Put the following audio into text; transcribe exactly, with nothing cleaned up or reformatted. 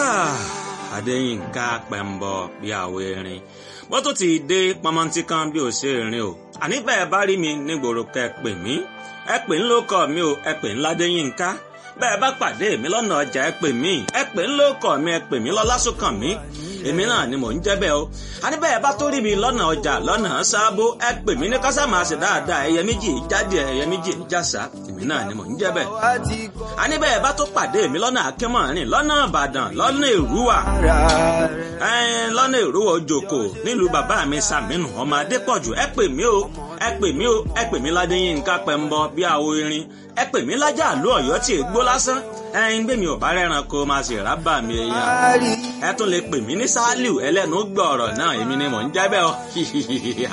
Adéyínká Pẹ̀mbọ bí àwo erin bó tó ti dé pọmọntí kan bí ò ṣe rìn o àní bẹ́ẹ̀ bá rí mi nígboro kẹ́ pè mí ẹ pè ń lóko mi o ẹ pè ń ládéyínká bẹ́ẹ̀ bá pàdé mi lọ́nà ọjà ẹ pè mí ẹ pè ń lóko mi ẹ pè mí lọ́lásùnkàn mi èmi náà ni mò ń jẹ́ bẹ́ẹ̀ o àní bẹ́ẹ̀ bá tó rí mi lọ́nà ọjà lọ́nà sábó ẹ pè mí ní kásámàṣe dáadáa ẹyẹ méjì jáde ẹyẹ méjì jásá èmi náà ni mò ń jẹ́ bẹ́ẹ̀ àní bẹ́ẹ̀ bá tó pàdé mi lọ́nà akínmọ̀rin lọ́nà ìbàdàn lọ́nà èrúwà lọ́nà èrúwà òjòkó nílùú bàbá mi sàmínú ọmọ adépọ̀jù ẹ pè mí o ẹ pè mí o ẹ pè mí ládéyínká Pẹ̀mbọ bí àwo erin ẹ pè mí lájà àlú Ọ̀yọ́ tí ègbó lásán ẹyin gbé mi ò bá rẹran kó máa ṣe rábà mi èèyàn ẹ tún lè pè mí ní Sálíù ẹlẹ́nu gbọ̀ọ̀rọ̀ náà èmi ni mò ń jẹ́ bẹ́ẹ̀ o.